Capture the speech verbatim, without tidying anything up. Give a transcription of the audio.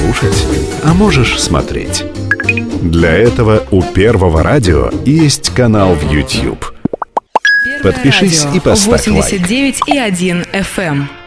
слушать, а можешь смотреть. Для этого у Первого радио есть канал в YouTube. Подпишись и поставь лайк. восемьдесят девять и один эф эм.